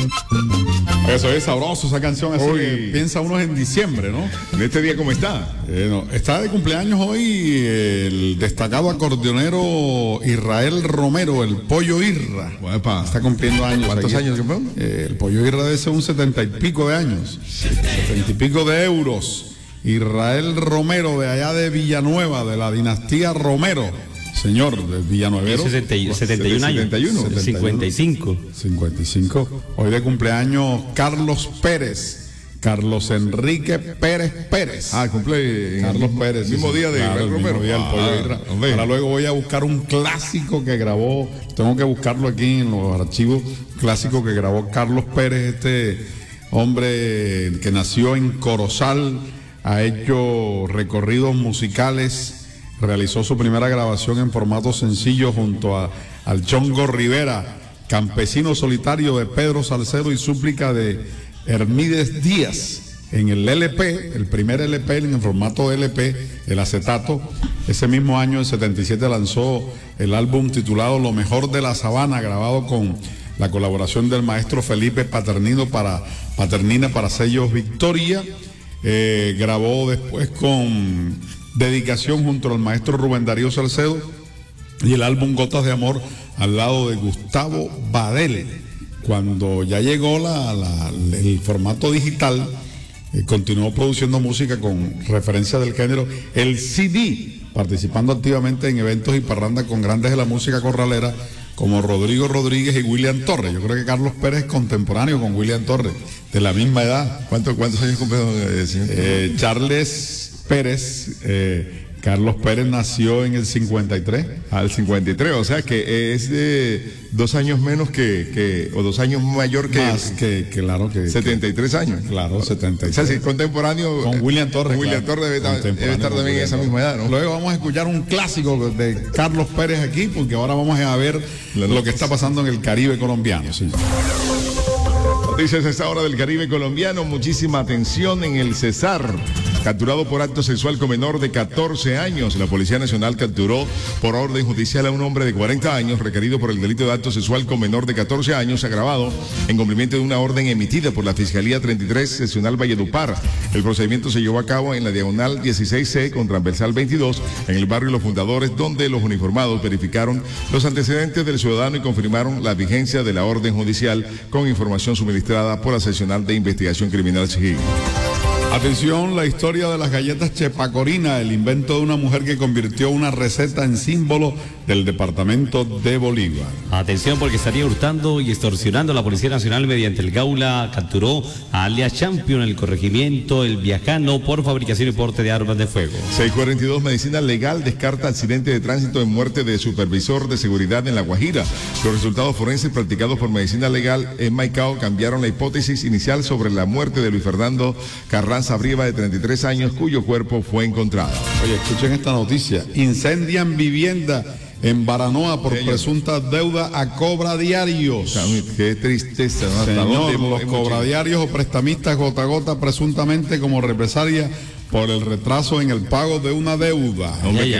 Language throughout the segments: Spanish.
Eso es sabroso, esa canción así que piensa uno en diciembre, ¿no? ¿En este día cómo está? Está de cumpleaños hoy el destacado acordeonero Israel Romero, el Pollo Irra. Guapa. Está cumpliendo años. ¿Cuántos aquí. años cumplió? El Pollo Irra debe ser un 70 y pico de años. 70 y pico de euros. Israel Romero, de allá de Villanueva, de la dinastía Romero. Señor, de Villanuevero. 71 años. 71. 55. 55. Hoy de cumpleaños Carlos Pérez. Carlos Enrique Pérez. Cumple Carlos el Pérez. mismo día de Israel Romero. El mismo día del Pollo Irra. Ahora luego voy a buscar un clásico que grabó. Tengo que buscarlo aquí en los archivos. Clásico que grabó Carlos Pérez, este hombre que nació en Corozal, ha hecho recorridos musicales. Realizó su primera grabación en formato sencillo junto al Chongo Rivera, Campesino Solitario de Pedro Salcedo y Súplica de Hermídez Díaz. En el LP, el primer LP, en el formato LP, el acetato, ese mismo año, el 77, lanzó el álbum titulado Lo Mejor de la Sabana, grabado con la colaboración del maestro Felipe Paternina para sellos Victoria. Grabó después con Dedicación junto al maestro Rubén Darío Salcedo y el álbum Gotas de Amor al lado de Gustavo Badel. Cuando ya llegó el formato digital, continuó produciendo música con referencia del género, el CD, participando activamente en eventos y parrandas con grandes de la música corralera como Rodrigo Rodríguez y William Torres. Yo creo que Carlos Pérez es contemporáneo con William Torres, de la misma edad. ¿Cuántos años cumple, señor? Charles Pérez, Carlos Pérez nació en el 53. Al 53, o sea que es de 2 años menos o 2 años mayor que... Más claro que... 73 años. Claro, 73. O sea, sí, contemporáneo... Con William Torres. William Torres debe estar también en esa misma edad, ¿no? Luego vamos a escuchar un clásico de Carlos Pérez aquí, porque ahora vamos a ver lo que está pasando en el Caribe colombiano. Sí. Noticias a esta hora del Caribe colombiano. Muchísima atención en el Cesar. Capturado por acto sexual con menor de 14 años. La Policía Nacional capturó por orden judicial a un hombre de 40 años requerido por el delito de acto sexual con menor de 14 años agravado en cumplimiento de una orden emitida por la Fiscalía 33 Seccional Valledupar. El procedimiento se llevó a cabo en la diagonal 16C con transversal 22 en el barrio Los Fundadores, donde los uniformados verificaron los antecedentes del ciudadano y confirmaron la vigencia de la orden judicial con información suministrada por la Seccional de Investigación Criminal SIGIN. Atención, la historia de las galletas Chepacorina, el invento de una mujer que convirtió una receta en símbolo del departamento de Bolívar. Atención, porque estaría hurtando y extorsionando a la Policía Nacional mediante el Gaula. Capturó a alias Champion, el corregimiento El Viajano, por fabricación y porte de armas de fuego. 642, Medicina Legal descarta accidente de tránsito en muerte de supervisor de seguridad en La Guajira. Los resultados forenses practicados por Medicina Legal en Maicao cambiaron la hipótesis inicial sobre la muerte de Luis Fernando Carranza Briva, de 33 años, cuyo cuerpo fue encontrado. Oye, escuchen esta noticia. Incendian vivienda en Baranoa por presunta deuda a cobradiarios. Qué tristeza, ¿no? Señor, los cobradiarios o prestamistas gota a gota presuntamente como represalia por el retraso en el pago de una deuda.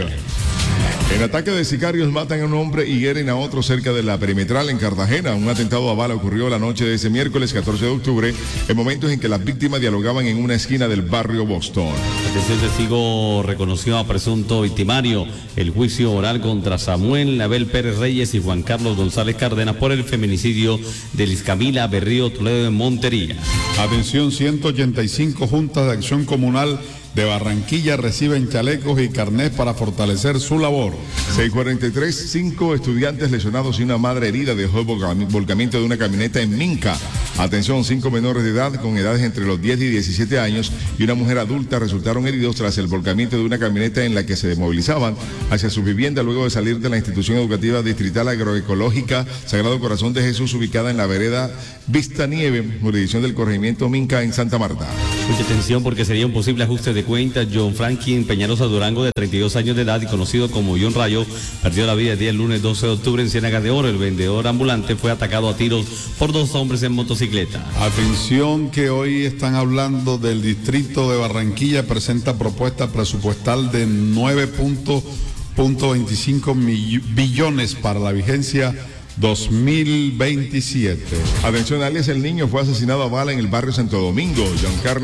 En ataque de sicarios matan a un hombre y hieren a otro cerca de la perimetral en Cartagena. Un atentado a bala ocurrió la noche de ese miércoles 14 de octubre, en momentos en que las víctimas dialogaban en una esquina del barrio Boston. Atención, testigo reconoció a presunto victimario. El juicio oral contra Samuel Abel Pérez Reyes y Juan Carlos González Cárdenas por el feminicidio de Liz Camila Berrío Toledo en Montería. Atención, 185 juntas de acción comunal de Barranquilla reciben chalecos y carnés para fortalecer su labor. 643, 5 estudiantes lesionados y una madre herida dejó el volcamiento de una camioneta en Minca. Atención, 5 menores de edad con edades entre los 10 y 17 años y una mujer adulta resultaron heridos tras el volcamiento de una camioneta en la que se movilizaban hacia su vivienda luego de salir de la institución educativa distrital agroecológica Sagrado Corazón de Jesús, ubicada en la vereda Vista Nieve, jurisdicción del corregimiento Minca en Santa Marta. Mucha atención, porque sería un posible ajuste de cuenta. John Franklin Peñalosa Durango, de 32 años de edad y conocido como John Rayo, perdió la vida el día lunes 12 de octubre en Ciénaga de Oro. El vendedor ambulante fue atacado a tiros por 2 hombres en motocicleta. Atención, que hoy están hablando del distrito de Barranquilla, presenta propuesta presupuestal de 9.25 billones para la vigencia 2027. Atención, alias El Niño fue asesinado a bala en el barrio Santo Domingo. Giancarlo